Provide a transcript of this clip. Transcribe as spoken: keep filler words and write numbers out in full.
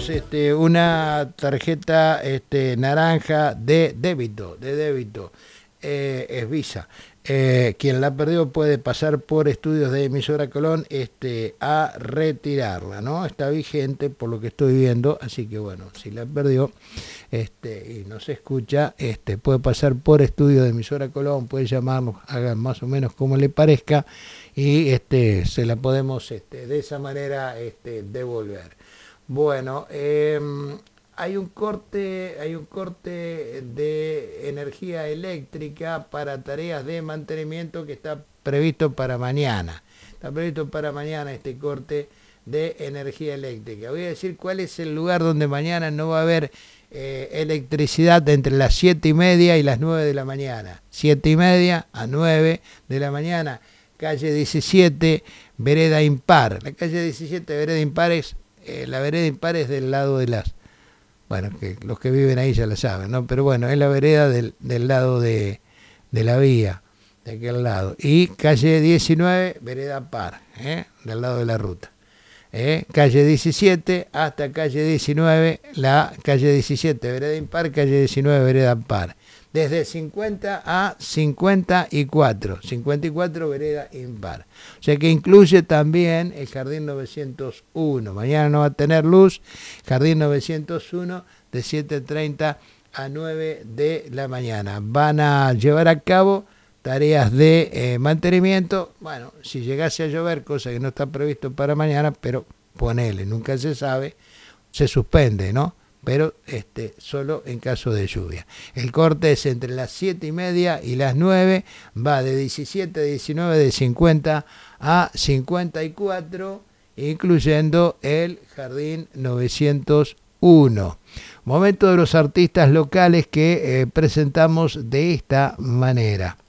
tenemos este, una tarjeta este, naranja de débito, de débito, eh, es Visa. Eh, quien la perdió puede pasar por estudios de emisora Colón este, a retirarla, ¿no? Está vigente por lo que estoy viendo, así que bueno, si la perdió este, y no se escucha, este, puede pasar por estudios de emisora Colón, puede llamarnos, hagan más o menos como le parezca y este, se la podemos este, de esa manera este, devolver. Bueno, eh, hay un corte, hay un corte de energía eléctrica para tareas de mantenimiento que está previsto para mañana. Está previsto para mañana este corte de energía eléctrica. Voy a decir cuál es el lugar donde mañana no va a haber eh, electricidad entre las siete y media y las nueve de la mañana. siete y media a nueve de la mañana. Calle diecisiete, vereda impar. La calle diecisiete, vereda impar es, eh, la vereda impar es del lado de las... Bueno, que los que viven ahí ya lo saben, ¿no? Pero bueno, es la vereda del, del lado de, de la vía, de aquel lado. Y calle diecinueve, vereda par, ¿eh? Del lado de la ruta. ¿Eh? Calle diecisiete hasta calle diecinueve, la calle diecisiete, vereda impar, calle diecinueve, vereda par. Desde cincuenta a cincuenta y cuatro, cincuenta y cuatro vereda impar. O sea que incluye también el Jardín novecientos uno. Mañana no va a tener luz, Jardín novecientos uno de siete treinta a nueve de la mañana. Van a llevar a cabo tareas de eh, mantenimiento. Bueno, si llegase a llover, cosa que no está previsto para mañana, pero ponele, nunca se sabe, se suspende, ¿no? Pero este, solo en caso de lluvia. El corte es entre las siete y media y las nueve, va de diecisiete a diecinueve, de cincuenta a cincuenta y cuatro, incluyendo el Jardín novecientos uno. Momento de los artistas locales que eh, presentamos de esta manera.